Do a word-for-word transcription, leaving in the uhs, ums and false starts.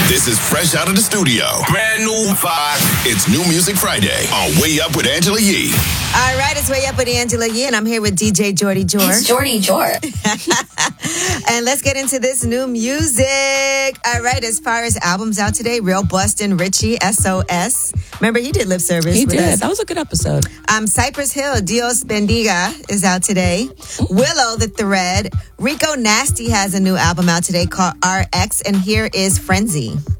This is fresh out of the studio. Brand new vibe. It's New Music Friday on Way Up with Angela Yee. All right, it's Way Up with Angela Yee, and I'm here with D J Jordy Jor. It's Jordy Jor. And let's get into this new music. All right, as far as albums out today, Real Boston Richie, S O S. Remember, he did lip service He with did. us. That was a good episode. Um, Cypress Hill, Dios Bendiga is out today. Willow, The Thread. Rico Nasty has a new album out today called R X, and here is Frenzy.